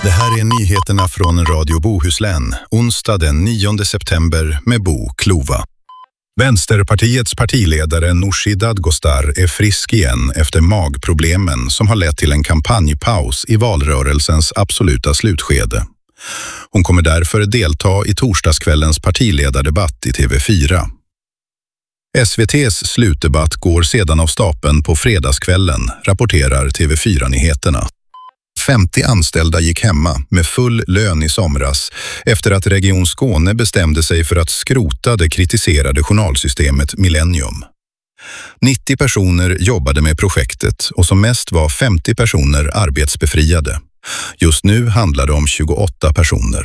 Det här är nyheterna från Radio Bohuslän, onsdag den 9 september med Bo Klova. Vänsterpartiets partiledare Nooshi Dadgostar är frisk igen efter magproblemen som har lett till en kampanjpaus i valrörelsens absoluta slutskede. Hon kommer därför delta i torsdagskvällens partiledardebatt i TV4. SVT:s slutdebatt går sedan av stapeln på fredagskvällen, rapporterar TV4-nyheterna. 50 anställda gick hemma med full lön i somras efter att Region Skåne bestämde sig för att skrota det kritiserade journalsystemet Millennium. 90 personer jobbade med projektet och som mest var 50 personer arbetsbefriade. Just nu handlar det om 28 personer.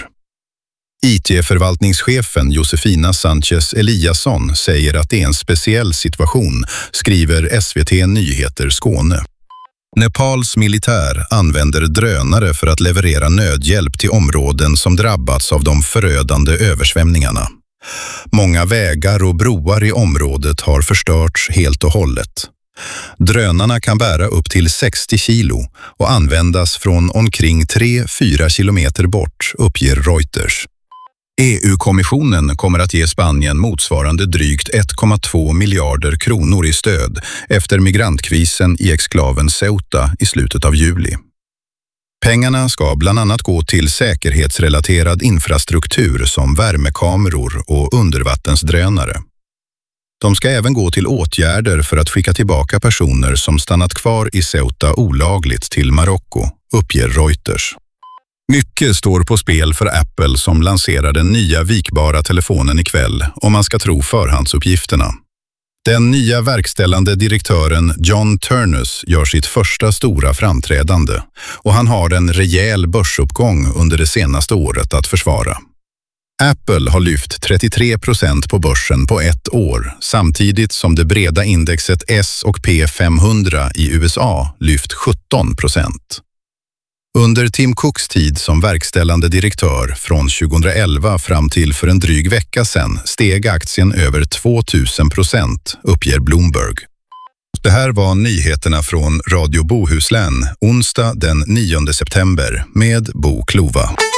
IT-förvaltningschefen Josefina Sanchez Eliasson säger att det är en speciell situation, skriver SVT Nyheter Skåne. Nepals militär använder drönare för att leverera nödhjälp till områden som drabbats av de förödande översvämningarna. Många vägar och broar i området har förstörts helt och hållet. Drönarna kan bära upp till 60 kilo och användas från omkring 3-4 kilometer bort, uppger Reuters. EU-kommissionen kommer att ge Spanien motsvarande drygt 1,2 miljarder kronor i stöd efter migrantkrisen i exklaven Ceuta i slutet av juli. Pengarna ska bland annat gå till säkerhetsrelaterad infrastruktur som värmekameror och undervattensdrönare. De ska även gå till åtgärder för att skicka tillbaka personer som stannat kvar i Ceuta olagligt till Marocko, uppger Reuters. Mycket står på spel för Apple som lanserar den nya vikbara telefonen ikväll, om man ska tro förhandsuppgifterna. Den nya verkställande direktören John Ternus gör sitt första stora framträdande och han har en rejäl börsuppgång under det senaste året att försvara. Apple har lyft 33% på börsen på ett år, samtidigt som det breda indexet S&P 500 i USA lyft 17%. Under Tim Cooks tid som verkställande direktör från 2011 fram till för en dryg vecka sedan steg aktien över 2000%, uppger Bloomberg. Det här var nyheterna från Radio Bohuslän, onsdag den 9 september med Bo Klova.